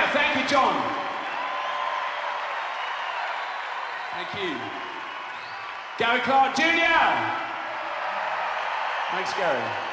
Thank you, John. Thank you. Gary Clark Jr. Thanks, Gary.